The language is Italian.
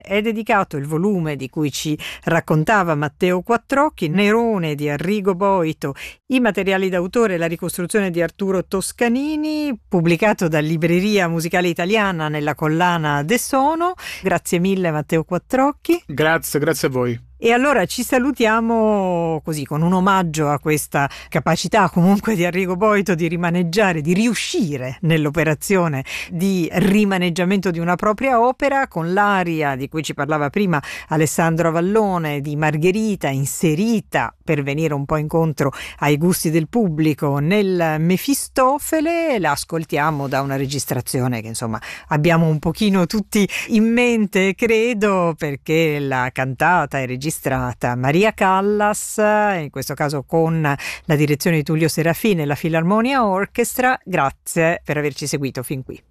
È dedicato il volume di cui ci raccontava Matteo Quattrocchi, Nerone di Arrigo Boito, i materiali d'autore e la ricostruzione di Arturo Toscanini, pubblicato da Libreria Musicale Italiana nella collana De Sono. Grazie mille Matteo Quattrocchi. Grazie a voi. E allora ci salutiamo così, con un omaggio a questa capacità comunque di Arrigo Boito di rimaneggiare, di riuscire nell'operazione di rimaneggiamento di una propria opera, con l'aria di cui ci parlava prima Alessandro Avallone di Margherita, inserita per venire un po' incontro ai gusti del pubblico nel Mefistofele. La ascoltiamo da una registrazione che insomma abbiamo un pochino tutti in mente, credo, perché la cantata è registrata Maria Callas, in questo caso con la direzione di Tullio Serafini e la Filarmonia Orchestra. Grazie per averci seguito fin qui.